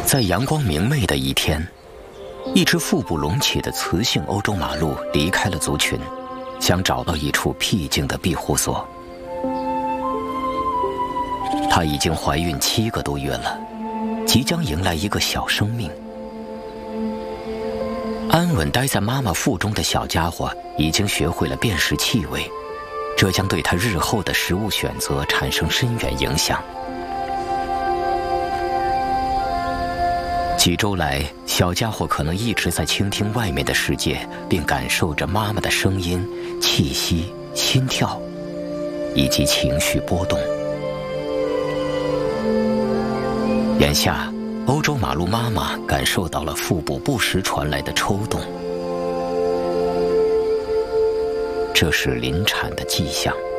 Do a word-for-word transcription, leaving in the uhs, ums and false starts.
在阳光明媚的一天，一只腹部隆起的雌性欧洲马鹿离开了族群，想找到一处僻静的庇护所。她已经怀孕七个多月了，即将迎来一个小生命。安稳待在妈妈腹中的小家伙已经学会了辨识气味，这将对他日后的食物选择产生深远影响。几周来，小家伙可能一直在倾听外面的世界，并感受着妈妈的声音、气息、心跳，以及情绪波动。眼下，欧洲马鹿妈妈感受到了腹部不时传来的抽动，这是临产的迹象。